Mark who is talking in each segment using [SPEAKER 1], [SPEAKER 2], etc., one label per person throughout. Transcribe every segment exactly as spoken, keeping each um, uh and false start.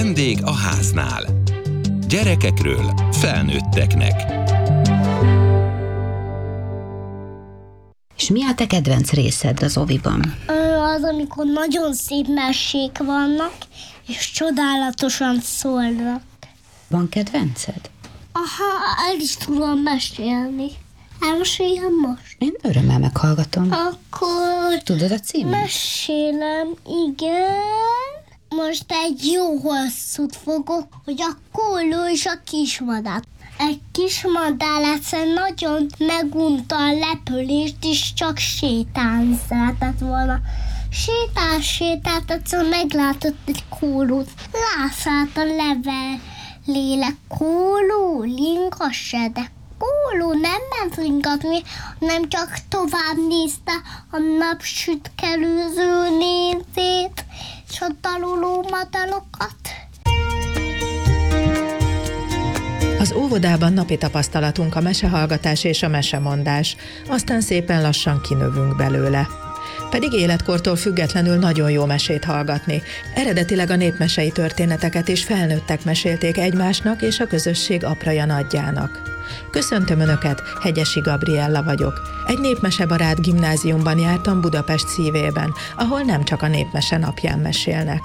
[SPEAKER 1] Vendég a háznál. Gyerekekről felnőtteknek.
[SPEAKER 2] És mi a te kedvenc részed az oviban?
[SPEAKER 3] Az, amikor nagyon szép mesék vannak, és csodálatosan szólnak.
[SPEAKER 2] Van kedvenced?
[SPEAKER 3] Aha, el is tudom mesélni. Elmeséljem most?
[SPEAKER 2] Én örömmel meghallgatom.
[SPEAKER 3] Akkor...
[SPEAKER 2] Tudod a címet?
[SPEAKER 3] Mesélem, igen. Most egy jó hosszút fogok, hogy a kóló és a kismadár. Egy kismadár egyszer nagyon megunta a lepölést, és csak sétálni szeretett volna. Sétál, sétált, egyszer meglátott egy kólót. Lászállt a levelére. Kóló, linga se, de kóló nem ment ringatni, hanem csak tovább nézte a napsütkelőző nézét és a daluló madalokat.
[SPEAKER 4] Az óvodában napi tapasztalatunk a mesehallgatás és a mesemondás, aztán szépen lassan kinövünk belőle. Pedig életkortól függetlenül nagyon jó mesét hallgatni. Eredetileg a népmesei történeteket is felnőttek mesélték egymásnak és a közösség apraja nagyjának. Köszöntöm Önöket, Hegyesi Gabriella vagyok. Egy népmesebarát gimnáziumban jártam Budapest szívében, ahol nem csak a népmese napján mesélnek.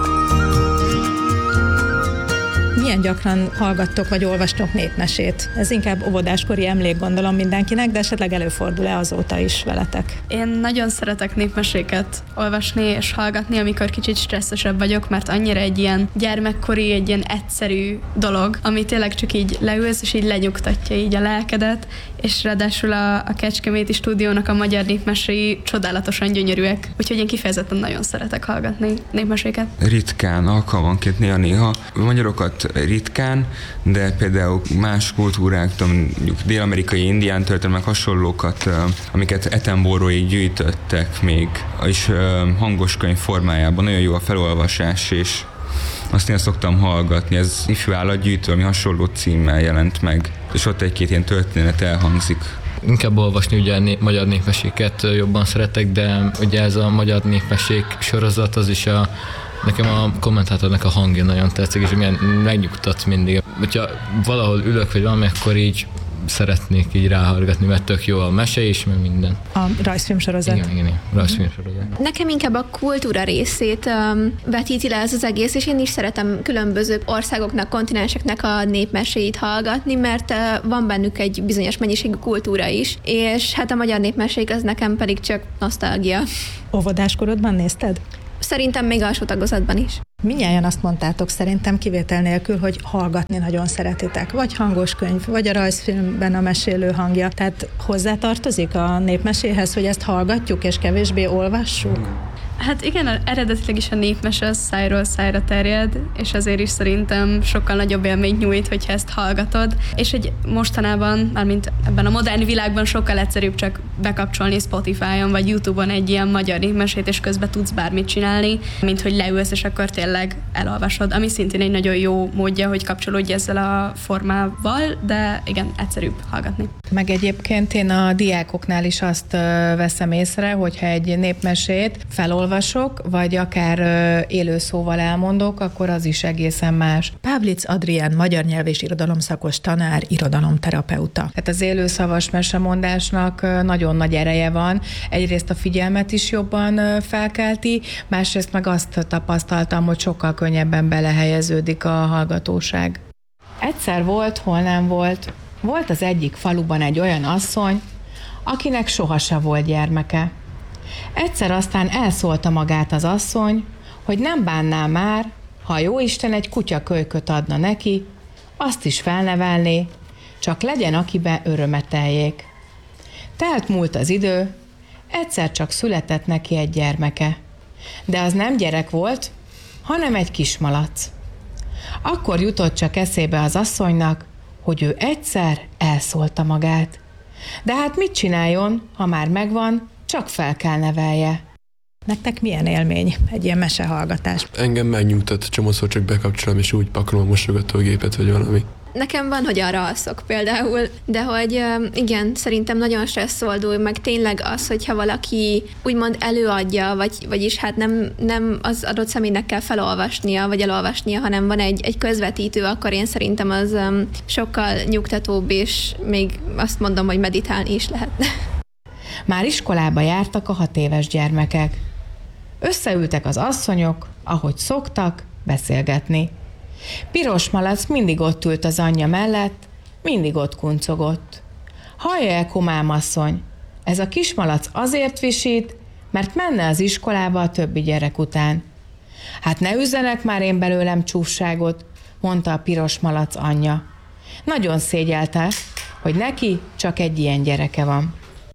[SPEAKER 4] Milyen gyakran hallgattok vagy olvastok népmesét? Ez inkább óvodáskori emlék, gondolom mindenkinek, de esetleg előfordul-e azóta is veletek?
[SPEAKER 5] Én nagyon szeretek népmeséket olvasni és hallgatni, amikor kicsit stresszesebb vagyok, mert annyira egy ilyen gyermekkori, egy ilyen egyszerű dolog, ami tényleg csak így leülsz, és így lenyugtatja így a lelkedet, és ráadásul a, a Kecskeméti stúdiónak a magyar népmeséi csodálatosan gyönyörűek, úgyhogy én kifejezetten nagyon szeretek hallgatni népmeséket.
[SPEAKER 6] Ritkán, alkalmanként néha-néha. Magyarokat ritkán, de például más kultúráktól, mondjuk dél-amerikai indián történelmek hasonlókat, amiket Attenborough gyűjtöttek még, és hangos könyv formájában nagyon jó a felolvasás, és azt én szoktam hallgatni. Ez Ifjú állatgyűjtő, ami hasonló címmel jelent meg, és ott egy-két ilyen történet elhangzik.
[SPEAKER 7] Inkább olvasni ugye né- magyar népmeséket jobban szeretek, de ugye ez a magyar népmesék sorozat, az is a nekem a kommentátornak a hangja nagyon tetszik, és milyen megnyugtat mindig. Hogyha valahol ülök, vagy valami, akkor így szeretnék így ráhallgatni, mert tök jó a mese is, meg minden.
[SPEAKER 4] A rajzfilm sorozat?
[SPEAKER 7] Igen, igen, igen. Rajzfilm sorozat.
[SPEAKER 8] Nekem inkább a kultúra részét um, vetíti le ez az egész, és én is szeretem különböző országoknak, kontinenseknek a népmeséit hallgatni, mert uh, van bennük egy bizonyos mennyiségű kultúra is, és hát a magyar népmesék az nekem pedig csak nosztalgia.
[SPEAKER 4] Óvodáskorodban nézted?
[SPEAKER 8] Szerintem még alsó tagozatban is.
[SPEAKER 4] Mindnyájan azt mondtátok szerintem kivétel nélkül, hogy hallgatni nagyon szeretitek. Vagy hangos könyv, vagy a rajzfilmben a mesélő hangja. Tehát hozzátartozik a népmeséhez, hogy ezt hallgatjuk és kevésbé olvassuk?
[SPEAKER 5] Hát igen, eredetileg is a népmese szájról szájra terjed, és azért is szerintem sokkal nagyobb élményt nyújt, hogyha ezt hallgatod. És egy mostanában, mármint ebben a modern világban sokkal egyszerűbb csak bekapcsolni Spotify-on vagy YouTube-on egy ilyen magyar népmesét, és közben tudsz bármit csinálni, mint hogy leülsz, és akkor tényleg elolvasod, ami szintén egy nagyon jó módja, hogy kapcsolódj ezzel a formával, de igen, egyszerűbb hallgatni.
[SPEAKER 9] Meg egyébként én a diákoknál is azt veszem észre, hogyha egy népmesét felolvasok, vagy akár élő szóval elmondok, akkor az is egészen más.
[SPEAKER 4] Pavlic Adrián, magyar nyelv és irodalomszakos tanár, irodalomterapeuta.
[SPEAKER 9] Hát az élőszavas mesemondásnak nagyon nagy ereje van. Egyrészt a figyelmet is jobban felkelti, másrészt meg azt tapasztaltam, hogy sokkal könnyebben belehelyeződik a hallgatóság. Egyszer volt, hol nem volt. Volt az egyik faluban egy olyan asszony, akinek sohasem volt gyermeke. Egyszer aztán elszólta magát az asszony, hogy nem bánná már, ha a jóisten egy kutyakölyköt adna neki, azt is felnevelné, csak legyen, akiben örömet teljék. Telt múlt az idő, egyszer csak született neki egy gyermeke. De az nem gyerek volt, hanem egy kismalac. Akkor jutott csak eszébe az asszonynak, hogy ő egyszer elszólta magát. De hát mit csináljon, ha már megvan, csak fel kell nevelje.
[SPEAKER 4] Nektek milyen élmény egy ilyen mesehallgatás?
[SPEAKER 10] Engem megnyugtat, csomószor csak bekapcsolom, és úgy pakolom a mosogatógépet, vagy valami.
[SPEAKER 8] Nekem van, hogy arra alszok például, de hogy igen, szerintem nagyon stresszoldó, meg tényleg az, hogyha valaki úgymond előadja, vagy, vagyis hát nem, nem az adott személynek kell felolvasnia, vagy elolvasnia, hanem van egy, egy közvetítő, akkor én szerintem az um, sokkal nyugtatóbb, és még azt mondom, hogy meditálni is lehetne.
[SPEAKER 9] Már iskolába jártak a hat éves gyermekek. Összeültek az asszonyok, ahogy szoktak, beszélgetni. Piros Malac mindig ott ült az anyja mellett, mindig ott kuncogott. Hallja-e, komám asszony, ez a kis malac azért visít, mert menne az iskolába a többi gyerek után. Hát ne üzzenek már én belőlem csúfságot, mondta a Piros Malac anyja. Nagyon szégyelte, hogy neki csak egy ilyen gyereke van.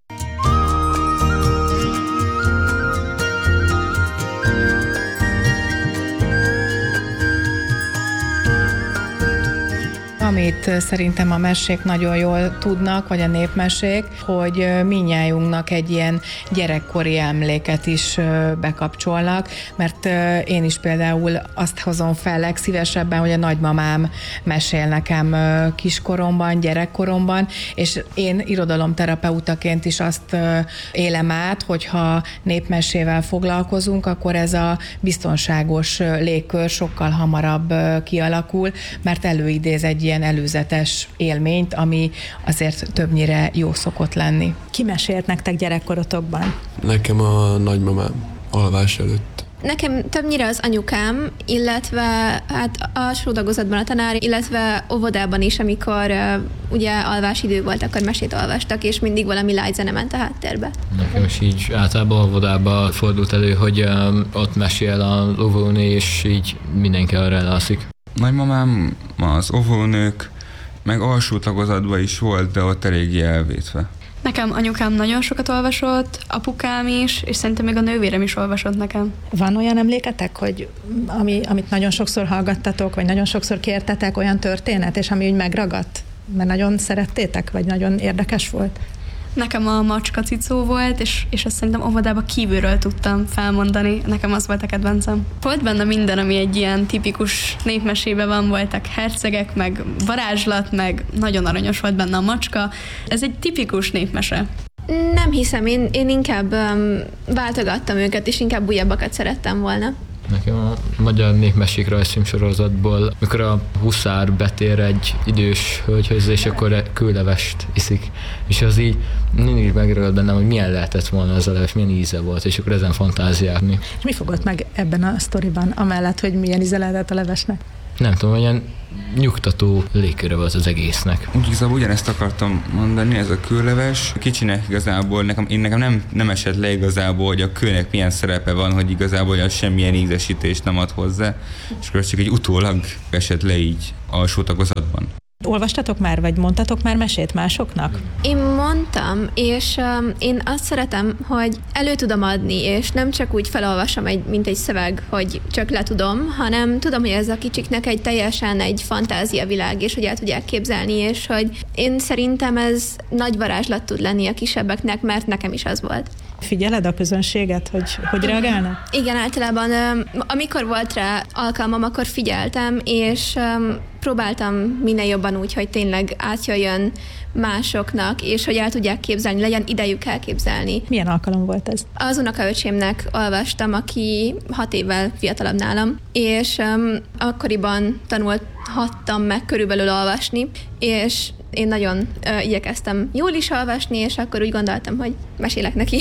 [SPEAKER 9] Amit szerintem a mesék nagyon jól tudnak, vagy a népmesék, hogy mindnyájunknak egy ilyen gyerekkori emléket is bekapcsolnak, mert én is például azt hozom fel legszívesebben, hogy a nagymamám mesél nekem kiskoromban, gyerekkoromban, és én irodalomterapeutaként is azt élem át, hogyha népmesével foglalkozunk, akkor ez a biztonságos légkör sokkal hamarabb kialakul, mert előidéz egy ilyen előzetes élményt, ami azért többnyire jó szokott lenni.
[SPEAKER 10] Ki mesélt nektek gyerekkorotokban?
[SPEAKER 11] Nekem a nagymamám alvás előtt.
[SPEAKER 8] Nekem többnyire az anyukám, illetve hát alsó tagozatban a tanár, illetve óvodában is, amikor uh, ugye alvásidő volt, akkor mesét olvastak, és mindig valami light zene ment a háttérbe.
[SPEAKER 7] Nekem is így általában óvodában fordult elő, hogy um, ott mesél az óvónő, és így mindenki arra elalszik.
[SPEAKER 6] Nagymamám, az óvónők, meg alsó tagozatban is volt, de ott eléggé elvétve.
[SPEAKER 5] Nekem anyukám nagyon sokat olvasott, apukám is, és szerintem még a nővérem is olvasott nekem.
[SPEAKER 10] Van olyan emléketek, hogy ami, amit nagyon sokszor hallgattatok, vagy nagyon sokszor kértetek, olyan történet, és ami úgy megragadt? Mert nagyon szerettétek, vagy nagyon érdekes volt?
[SPEAKER 5] Nekem a macska cicó volt, és, és azt szerintem óvodában kívülről tudtam felmondani. Nekem az volt a kedvencem. Volt benne minden, ami egy ilyen tipikus népmesében van, voltak hercegek, meg varázslat, meg nagyon aranyos volt benne a macska. Ez egy tipikus népmese.
[SPEAKER 8] Nem hiszem, én, én inkább um, váltogattam őket, és inkább újabbakat szerettem volna.
[SPEAKER 7] Nekem a magyar népmesék rajzfilmsorozatból, mikor a huszár betér egy idős hölgyhöz, és akkor kőlevest iszik, és az így mindig megragad bennem, hogy milyen lehetett volna ez a leves, milyen íze volt, és akkor ezen fantáziálni.
[SPEAKER 10] És mi fogott meg ebben a sztoriban, amellett, hogy milyen íze lehetett a levesnek?
[SPEAKER 7] Nem tudom, ilyen nyugtató légköre volt az egésznek.
[SPEAKER 6] Úgy igazából ugyanezt akartam mondani, ez a kőleves. Kicsinek igazából, nekem, én nekem nem, nem esett le igazából, hogy a kőnek milyen szerepe van, hogy igazából hogy semmilyen ízesítést nem ad hozzá, és akkor csak egy utólag esett le így alsó tagozatban.
[SPEAKER 10] Olvastatok már, vagy mondtatok már mesét másoknak?
[SPEAKER 8] Én mondtam, és um, én azt szeretem, hogy elő tudom adni, és nem csak úgy felolvasom, egy, mint egy szöveg, hogy csak letudom, hanem tudom, hogy ez a kicsiknek egy teljesen egy fantáziavilág, és hogy el tudják képzelni, és hogy én szerintem ez nagy varázslat tud lenni a kisebbeknek, mert nekem is az volt.
[SPEAKER 10] Figyeled a közönséget, hogy hogy reagálnak?
[SPEAKER 8] Igen, általában amikor volt rá alkalmam, akkor figyeltem, és próbáltam minél jobban úgy, hogy tényleg átjöjjön másoknak, és hogy el tudják képzelni, legyen idejük elképzelni.
[SPEAKER 10] Milyen alkalom volt ez?
[SPEAKER 8] Az unokaöcsémnek olvastam, aki hat évvel fiatalabb nálam, és um, akkoriban tanulhattam meg körülbelül olvasni, és én nagyon uh, igyekeztem jól is olvasni, és akkor úgy gondoltam, hogy mesélek neki.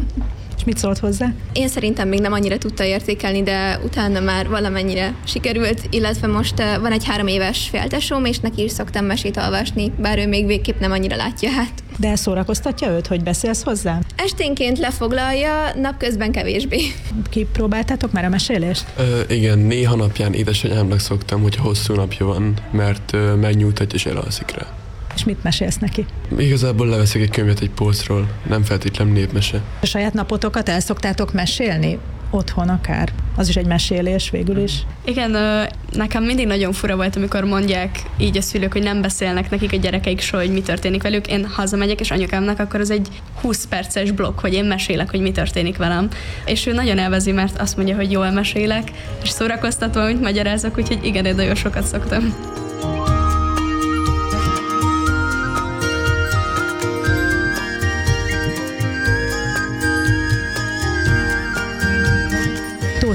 [SPEAKER 10] És mit szólt hozzá?
[SPEAKER 8] Én szerintem még nem annyira tudta értékelni, de utána már valamennyire sikerült, illetve most uh, van egy három éves féltesóm, és neki is szoktam mesét olvasni, bár ő még végképp nem annyira látja hát.
[SPEAKER 10] De szórakoztatja őt, hogy beszélsz hozzá?
[SPEAKER 8] Esténként lefoglalja, napközben kevésbé.
[SPEAKER 10] Kipróbáltátok már a mesélést?
[SPEAKER 11] Ö, igen, néha napján édesanyámnak szoktam, hogyha hosszú napja van, mert ö, megnyújtatja és elalszik rá.
[SPEAKER 10] És mit mesélsz neki?
[SPEAKER 11] Igazából leveszek egy könyvet egy polcról, nem feltétlenül népmese.
[SPEAKER 10] A saját napotokat el szoktátok mesélni? Otthon akár? Az is egy mesélés végül is.
[SPEAKER 5] Igen, nekem mindig nagyon fura volt, amikor mondják így a szülők, hogy nem beszélnek nekik a gyerekeik soha, hogy mi történik velük. Én hazamegyek, és anyukámnak akkor az egy húsz perces blokk, hogy én mesélek, hogy mi történik velem. És ő nagyon élvezi, mert azt mondja, hogy jól mesélek, és szórakoztatva, amit magyarázok, úgyhogy igen, én nagyon sokat szoktam.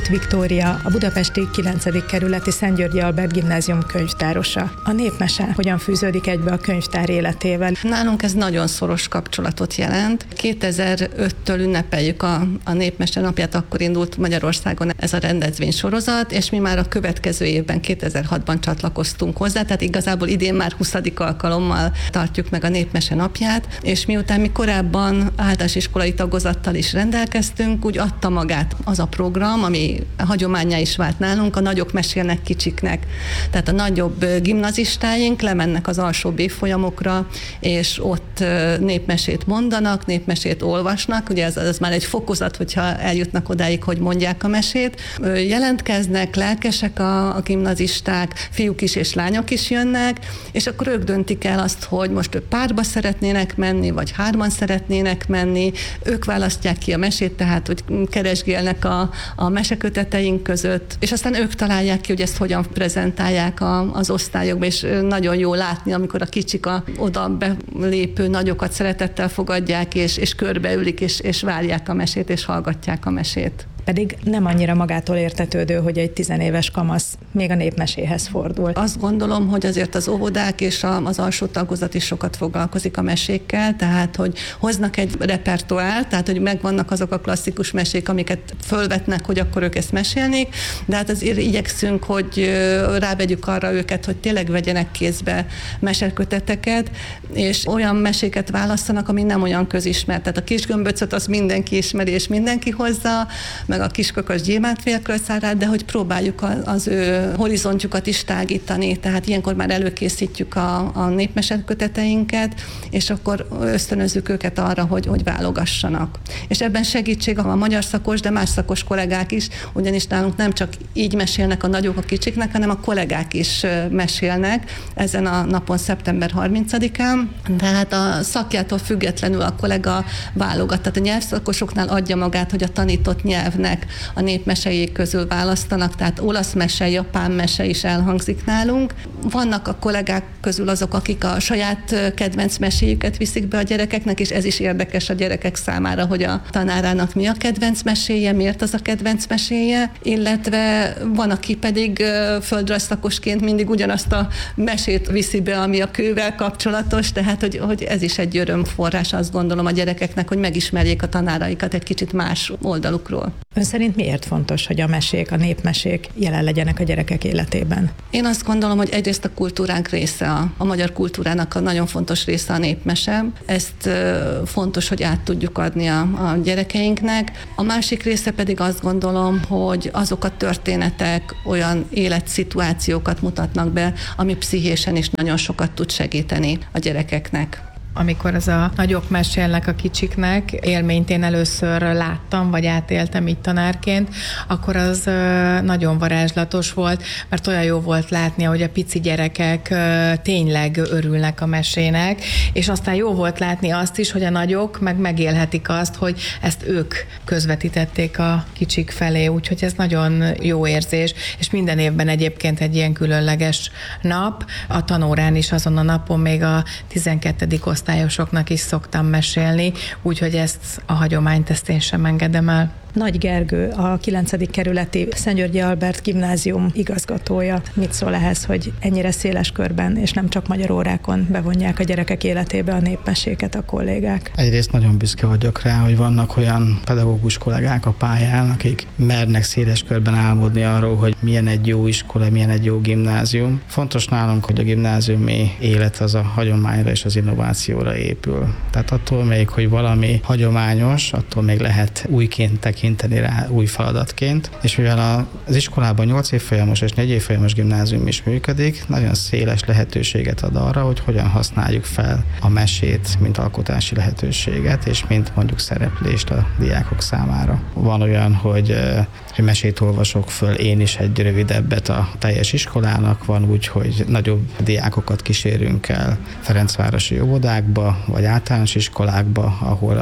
[SPEAKER 10] Tóth Viktória, a budapesti kilencedik kerületi Szent Györgyi Albert Gimnázium könyvtárosa. A népmese hogyan fűződik egybe a könyvtár életével?
[SPEAKER 12] Nálunk ez nagyon szoros kapcsolatot jelent. kétezer-öttől ünnepeljük a, a Népmese napját, akkor indult Magyarországon ez a rendezvénysorozat, és mi már a következő évben, kétezer-hatban csatlakoztunk hozzá, tehát igazából idén már huszadik alkalommal tartjuk meg a Népmese napját, és miután mi korábban általános iskolai tagozattal is rendelkeztünk, úgy adta magát az a program, ami hagyománnyá is vált nálunk, a nagyok mesélnek kicsiknek. Tehát a nagyobb gimnazistáink lemennek az alsóbb évfolyamokra, és ott népmesét mondanak, népmesét olvasnak, ugye ez, ez már egy fokozat, hogyha eljutnak odáig, hogy mondják a mesét. Jelentkeznek, lelkesek a, a gimnazisták, fiúk is és lányok is jönnek, és akkor ők döntik el azt, hogy most ők párba szeretnének menni, vagy hárman szeretnének menni, ők választják ki a mesét, tehát hogy keresgélnek a, a meseköteteink között, és aztán ők találják ki, hogy ezt hogyan prezentálják a, az osztályokba, és nagyon jó látni, amikor a kicsik a oda belépő nagyokat szeretettel fogadják, és, és körbeülik, és, és várják a mesét, és hallgatják a mesét.
[SPEAKER 10] Pedig nem annyira magától értetődő, hogy egy tizenéves kamasz még a népmeséhez fordul.
[SPEAKER 12] Azt gondolom, hogy azért az óvodák és az alsó tagozat is sokat foglalkozik a mesékkel, tehát hogy hoznak egy repertoárt, tehát hogy megvannak azok a klasszikus mesék, amiket fölvetnek, hogy akkor ők ezt mesélnék, de hát azért igyekszünk, hogy rávegyük arra őket, hogy tényleg vegyenek kézbe meseköteteket, és olyan meséket választanak, ami nem olyan közismert. Tehát a Kisgömböcöt az mindenki ismeri, és mindenki hozza, meg a Kiskakas gyémántfélkőszárát, de hogy próbáljuk az ő horizontjukat is tágítani, tehát ilyenkor már előkészítjük a, a népmeseköteteinket, és akkor ösztönözzük őket arra, hogy, hogy válogassanak. És ebben segítség a magyar szakos, de más szakos kollégák is, ugyanis nálunk nem csak így mesélnek a nagyok a kicsiknek, hanem a kollégák is mesélnek ezen a napon, szeptember harmincadikán. Tehát a szakjától függetlenül a kollega válogat, tehát a nyelvszakosoknál adja magát, hogy a tanított nyelvnek a népmesejék közül választanak, tehát olasz mese, japán mese is elhangzik nálunk. Vannak a kollégák közül azok, akik a saját kedvenc meséjüket viszik be a gyerekeknek, és ez is érdekes a gyerekek számára, hogy a tanárának mi a kedvenc meséje, miért az a kedvenc meséje, illetve van, aki pedig földrajzszakosként mindig ugyanazt a mesét viszi be, ami a kővel kapcsolatos, tehát hogy, hogy ez is egy örömforrás, azt gondolom a gyerekeknek, hogy megismerjék a tanáraikat egy kicsit más oldalukról.
[SPEAKER 10] Ön szerint miért fontos, hogy a mesék, a népmesék jelen legyenek a gyerekek életében?
[SPEAKER 12] Én azt gondolom, hogy egyrészt a kultúránk része, a, a magyar kultúrának a nagyon fontos része a népmese. Ezt uh, fontos, hogy át tudjuk adni a, a gyerekeinknek. A másik része pedig azt gondolom, hogy azok a történetek olyan életszituációkat mutatnak be, ami pszichésen is nagyon sokat tud segíteni a gyerekeknek.
[SPEAKER 9] Amikor az a nagyok mesélnek a kicsiknek, élményt én először láttam, vagy átéltem így tanárként, akkor az nagyon varázslatos volt, mert olyan jó volt látni, hogy a pici gyerekek tényleg örülnek a mesének, és aztán jó volt látni azt is, hogy a nagyok meg megélhetik azt, hogy ezt ők közvetítették a kicsik felé, úgyhogy ez nagyon jó érzés, és minden évben egyébként egy ilyen különleges nap. A tanórán is azon a napon még a tizenkettedik osztályosoknak is szoktam mesélni, úgyhogy ezt a hagyományt, ezt én sem engedem el.
[SPEAKER 10] Nagy Gergő, a kilencedik kerületi Szent Györgyi Albert Gimnázium igazgatója. Mit szól ehhez, hogy ennyire széles körben, és nem csak magyar órákon bevonják a gyerekek életébe a népmeséket a kollégák?
[SPEAKER 13] Egyrészt nagyon büszke vagyok rá, hogy vannak olyan pedagógus kollégák a pályán, akik mernek széles körben álmodni arról, hogy milyen egy jó iskola, milyen egy jó gimnázium. Fontos nálunk, hogy a gimnáziumi élet az a hagyományra és az innovációra épül. Tehát attól még, hogy valami hagyományos, attól még lehet újként tekinteni rá, új feladatként. És mivel az iskolában nyolc évfolyamos és négy évfolyamos gimnázium is működik, nagyon széles lehetőséget ad arra, hogy hogyan használjuk fel a mesét, mint alkotási lehetőséget, és mint mondjuk szereplést a diákok számára. Van olyan, hogy, hogy mesét olvasok föl én is egy rövidebbet a teljes iskolának, van úgy, hogy nagyobb diákokat kísérünk el ferencvárosi óvodákba, vagy általános iskolákba, ahol a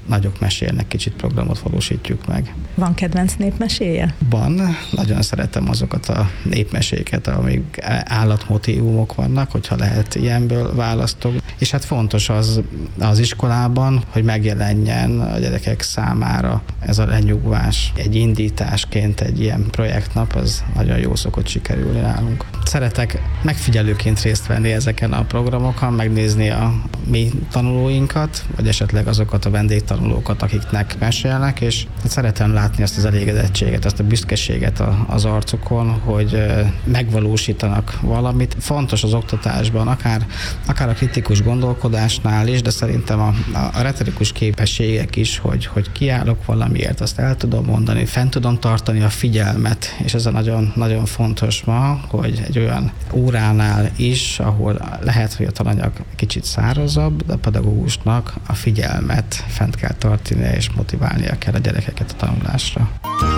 [SPEAKER 13] nagyok mesélnek kicsit programot valósítjuk meg.
[SPEAKER 10] Van kedvenc népmeséje?
[SPEAKER 13] Van, nagyon szeretem azokat a népmeséket, amik állatmotívumok vannak, hogyha lehet ilyenből választok. És hát fontos az az iskolában, hogy megjelenjen a gyerekek számára ez a lenyugvás. Egy indításként egy ilyen projektnap, az nagyon jó szokott sikerülni nálunk. Szeretek megfigyelőként részt venni ezeken a programokon, megnézni a mi tanulóinkat, vagy esetleg azokat a vendégtanulókat, akiknek mesélnek, és szeretem látni azt az elégedettséget, azt a büszkeséget az arcukon, hogy megvalósítanak valamit. Fontos az oktatásban, akár, akár a kritikus gondolkodásnál is, de szerintem a, a retorikus képességek is, hogy, hogy kiállok valamiért, azt el tudom mondani, fent tudom tartani a figyelmet, és ez a nagyon, nagyon fontos ma, hogy egy olyan óránál is, ahol lehet, hogy a tananyag kicsit szárazabb, de a pedagógusnak a figyelmet fent kell tartani, és motiválnia kell a gyerekeket a tanulásra.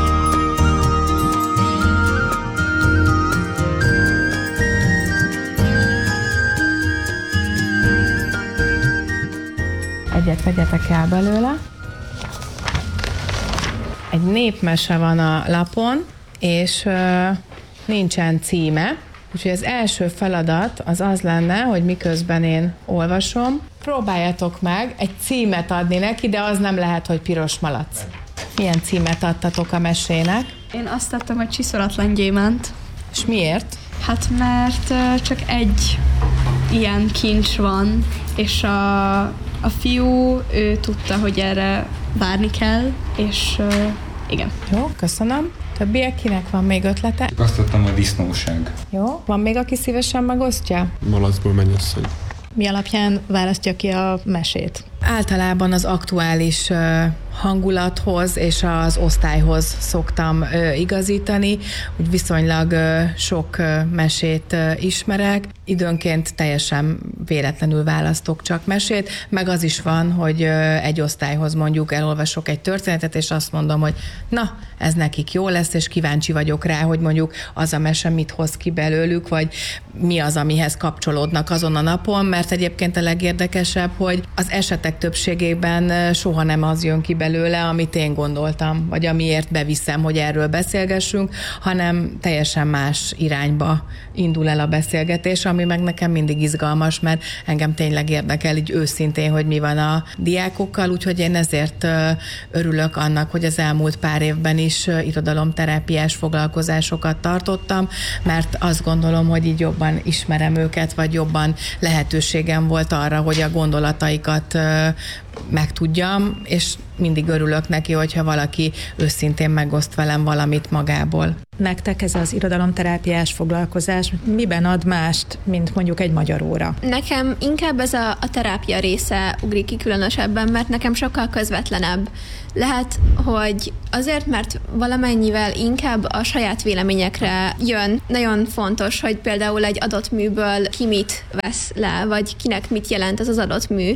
[SPEAKER 9] Egyet vegyetek el belőle. Egy népmese van a lapon, és uh, nincsen címe, úgyhogy az első feladat az az lenne, hogy miközben én olvasom, próbáljatok meg egy címet adni neki, de az nem lehet, hogy piros malac. Milyen címet adtatok a mesének?
[SPEAKER 5] Én azt adtam, hogy Csiszolatlan gyémánt.
[SPEAKER 9] És miért?
[SPEAKER 5] Hát mert uh, csak egy ilyen kincs van, és a, a fiú, ő tudta, hogy erre várni kell, és uh, igen.
[SPEAKER 9] Jó, köszönöm. Többiek, kinek van még ötlete?
[SPEAKER 6] Azt adtam, a disznóság.
[SPEAKER 9] Jó, van még, aki szívesen megosztja?
[SPEAKER 11] Malacból mennyasszony.
[SPEAKER 10] Mi alapján választja ki a mesét?
[SPEAKER 9] Általában az aktuális hangulathoz és az osztályhoz szoktam igazítani, úgy viszonylag sok mesét ismerek, időnként teljesen véletlenül választok csak mesét, meg az is van, hogy egy osztályhoz mondjuk elolvasok egy történetet, és azt mondom, hogy na, ez nekik jó lesz, és kíváncsi vagyok rá, hogy mondjuk az a mese mit hoz ki belőlük, vagy mi az, amihez kapcsolódnak azon a napon, mert egyébként a legérdekesebb, hogy az esetek többségében soha nem az jön ki belőle, amit én gondoltam, vagy amiért beviszem, hogy erről beszélgessünk, hanem teljesen más irányba indul el a beszélgetés, ami meg nekem mindig izgalmas, mert engem tényleg érdekel így őszintén, hogy mi van a diákokkal, úgyhogy én ezért örülök annak, hogy az elmúlt pár évben is irodalomterápiás foglalkozásokat tartottam, mert azt gondolom, hogy így jobban ismerem őket, vagy jobban lehetőségem volt arra, hogy a gondolataikat megtudjam, és mindig örülök neki, hogyha valaki őszintén megoszt velem valamit magából.
[SPEAKER 10] Nektek ez az irodalomterápiás foglalkozás miben ad mást, mint mondjuk egy magyar óra?
[SPEAKER 8] Nekem inkább ez a, a terápia része ugrik ki különösebben, mert nekem sokkal közvetlenebb. Lehet, hogy azért, mert valamennyivel inkább a saját véleményekre jön. Nagyon fontos, hogy például egy adott műből ki mit vesz le, vagy kinek mit jelent ez az adott mű,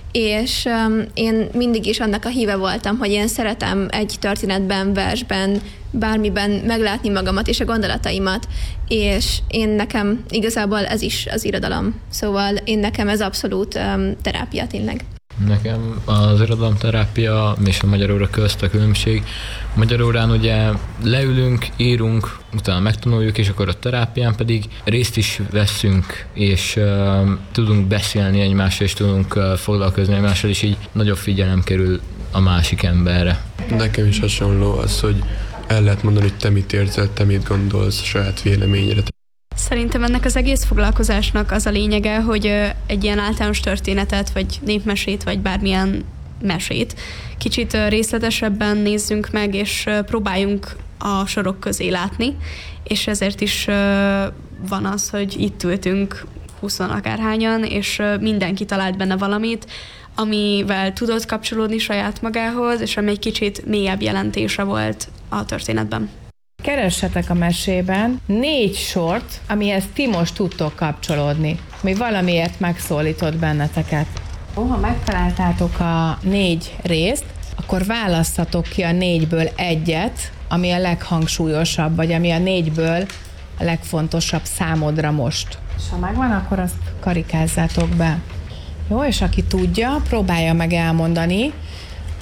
[SPEAKER 8] és um, én mindig is annak a híve voltam, hogy én szeretem egy történetben, versben, bármiben meglátni magamat és a gondolataimat, és én nekem igazából ez is az irodalom. Szóval én nekem ez abszolút um, terápia tényleg.
[SPEAKER 7] Nekem az irodalomterápia és a magyar óra közt a különbség. A magyar órán ugye leülünk, írunk, utána megtanuljuk, és akkor a terápián pedig részt is veszünk, és uh, tudunk beszélni egymással, és tudunk uh, foglalkozni egymással, és így nagyobb figyelem kerül a másik emberre.
[SPEAKER 11] Nekem is hasonló az, hogy el lehet mondani, hogy te mit érzel, te mit gondolsz a saját véleményedre.
[SPEAKER 5] Szerintem ennek az egész foglalkozásnak az a lényege, hogy egy ilyen általános történetet, vagy népmesét, vagy bármilyen mesét kicsit részletesebben nézzünk meg, és próbáljunk a sorok közé látni, és ezért is van az, hogy itt ültünk huszon akárhányan, és mindenki talált benne valamit, amivel tudott kapcsolódni saját magához, és ami egy kicsit mélyebb jelentése volt a történetben.
[SPEAKER 9] Keressetek a mesében négy sort, amihez ti most tudtok kapcsolódni, ami valamiért megszólított benneteket. Ha megtaláltátok a négy részt, akkor választhatok ki a négyből egyet, ami a leghangsúlyosabb, vagy ami a négyből a legfontosabb számodra most. És ha megvan, akkor azt karikázzátok be. Jó, és aki tudja, próbálja meg elmondani,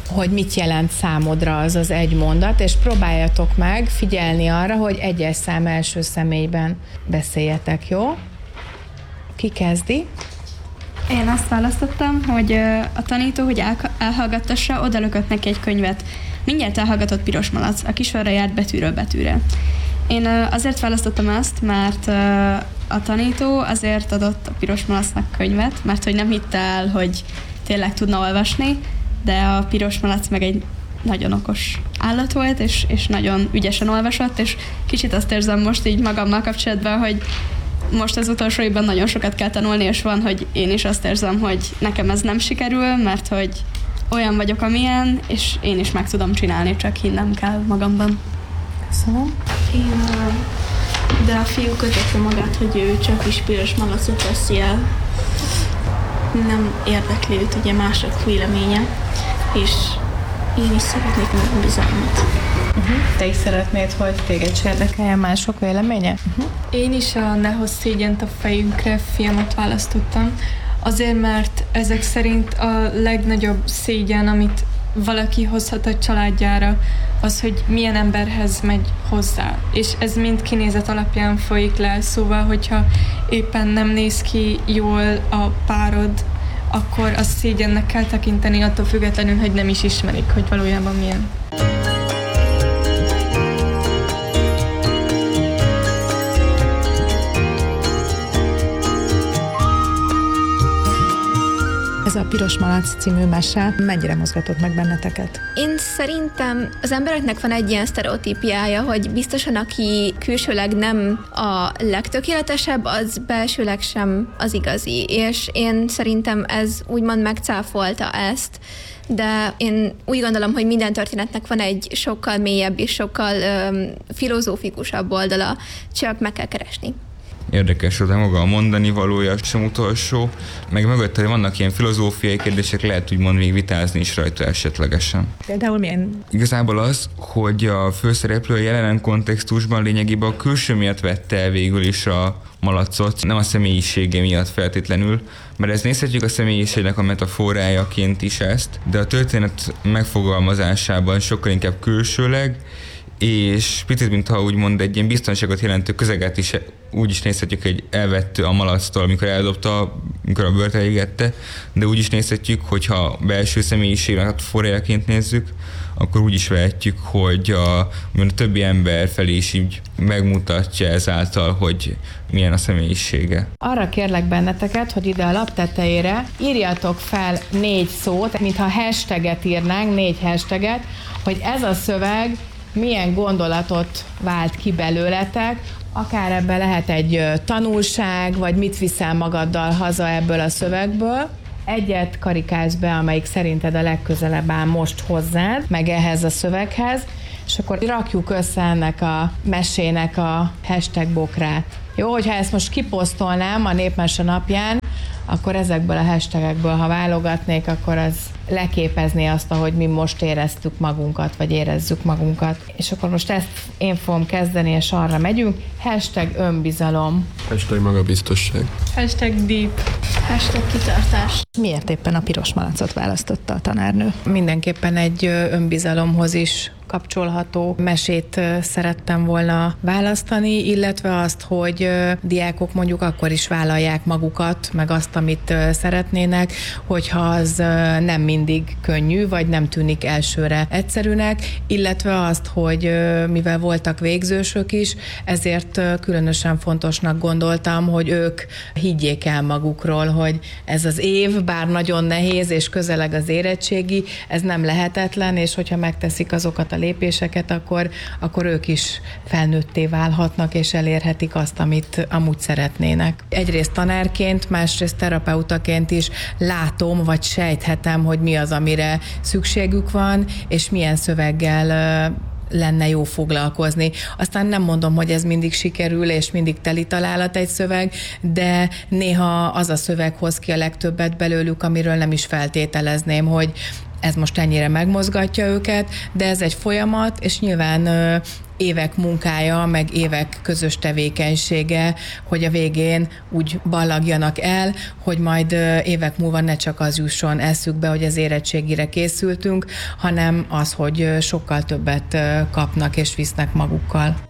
[SPEAKER 9] hogy mit jelent számodra az az egy mondat, és próbáljatok meg figyelni arra, hogy egyes szám első személyben beszéljetek, jó? Ki kezdi?
[SPEAKER 5] Én azt választottam, hogy a tanító, hogy elhallgattassa, oda lökött neki egy könyvet. Mindjárt elhallgatott piros malac, a kisorra járt betűről betűre. Én azért választottam ezt, mert a tanító azért adott a piros malacnak könyvet, mert hogy nem hitte el, hogy tényleg tudna olvasni, de a piros malac meg egy nagyon okos állat volt, és, és nagyon ügyesen olvasott, és kicsit azt érzem most így magammal kapcsolatban, hogy most az utolsó évben nagyon sokat kell tanulni, és van, hogy én is azt érzem, hogy nekem ez nem sikerül, mert hogy olyan vagyok, amilyen, és én is meg tudom csinálni, csak hinnem kell magamban.
[SPEAKER 9] Köszönöm.
[SPEAKER 14] Én, de a fiú kötötte magát, hogy ő csak is piros malacot veszi el. Nem érdekli őt ugye mások véleménye, és én is szeretnék nagyon bizalmat.
[SPEAKER 9] Uh-huh. Te is szeretnéd, hogy téged se érdekeljen mások véleménye? Uh-huh.
[SPEAKER 15] Én is a Ne hozz szégyent a fejünkre filmet választottam, azért, mert ezek szerint a legnagyobb szégyen, amit valaki hozhat a családjára, az, hogy milyen emberhez megy hozzá. És ez mind kinézet alapján folyik le, szóval, hogyha éppen nem néz ki jól a párod, akkor azt szégyennek kell tekinteni, attól függetlenül, hogy nem is ismerik, hogy valójában milyen.
[SPEAKER 10] Ez a Piros malac című mese mennyire mozgatott meg benneteket?
[SPEAKER 8] Én szerintem az embereknek van egy ilyen sztereotípiája, hogy biztosan aki külsőleg nem a legtökéletesebb, az belsőleg sem az igazi. És én szerintem ez úgymond megcáfolta ezt, de én úgy gondolom, hogy minden történetnek van egy sokkal mélyebb és sokkal um, filozófikusabb oldala, csak meg kell keresni.
[SPEAKER 6] Érdekes, de maga a mondani valója sem utolsó, meg mögötte vannak ilyen filozófiai kérdések, lehet úgymond még vitázni is rajta esetlegesen.
[SPEAKER 10] Például milyen?
[SPEAKER 6] Igazából az, hogy a főszereplő a jelen kontextusban lényegében a külső miatt vette el végül is a malacot, nem a személyisége miatt feltétlenül, mert ezt nézhetjük a személyiségnek a metaforájaként is ezt, de a történet megfogalmazásában sokkal inkább külsőleg, és picit, mintha úgymond egy ilyen biztonságot jelentő közeget is úgy is nézhetjük, hogy elvette a malactól, amikor eldobta, amikor a bőrt elégette, de úgy is nézhetjük, hogyha belső személyiségnek forrájaként nézzük, akkor úgy is vehetjük, hogy a, a többi ember felé is így megmutatja ezáltal, hogy milyen a személyisége.
[SPEAKER 9] Arra kérlek benneteket, hogy ide a lap tetejére írjatok fel négy szót, mintha hashtaget írnánk, négy hashtaget, hogy ez a szöveg milyen gondolatot vált ki belőletek, akár ebben lehet egy tanulság, vagy mit viszel magaddal haza ebből a szövegből. Egyet karikálsz be, amelyik szerinted a legközelebb áll most hozzád, meg ehhez a szöveghez, és akkor rakjuk össze ennek a mesének a hashtag bokrát. Jó, hogyha ezt most kiposztolnám a Népmese napján, akkor ezekből a hashtagekből, ha válogatnék, akkor az leképezné azt, ahogy mi most éreztük magunkat, vagy érezzük magunkat. És akkor most ezt én fogom kezdeni, és arra megyünk. Hashtag önbizalom.
[SPEAKER 11] Hashtag magabiztosság.
[SPEAKER 15] Hashtag deep.
[SPEAKER 14] Hashtag kitartás.
[SPEAKER 10] Miért éppen a piros malacot választotta a tanárnő?
[SPEAKER 9] Mindenképpen egy önbizalomhoz is kapcsolható mesét szerettem volna választani, illetve azt, hogy diákok mondjuk akkor is vállalják magukat, meg azt, amit szeretnének, hogyha az nem mindig könnyű, vagy nem tűnik elsőre egyszerűnek, illetve azt, hogy mivel voltak végzősök is, ezért különösen fontosnak gondoltam, hogy ők higgyék el magukról, hogy ez az év, bár nagyon nehéz és közeleg az érettségi, ez nem lehetetlen, és hogyha megteszik azokat a lépéseket, akkor, akkor ők is felnőtté válhatnak, és elérhetik azt, amit amúgy szeretnének. Egyrészt tanárként, másrészt terapeutaként is látom, vagy sejthetem, hogy mi az, amire szükségük van, és milyen szöveggel lenne jó foglalkozni. Aztán nem mondom, hogy ez mindig sikerül, és mindig teli találat egy szöveg, de néha az a szöveg hoz ki a legtöbbet belőlük, amiről nem is feltételezném, hogy ez most ennyire megmozgatja őket, de ez egy folyamat, és nyilván évek munkája, meg évek közös tevékenysége, hogy a végén úgy ballagjanak el, hogy majd évek múlva ne csak az jusson eszükbe, hogy az érettségire készültünk, hanem az, hogy sokkal többet kapnak és visznek magukkal.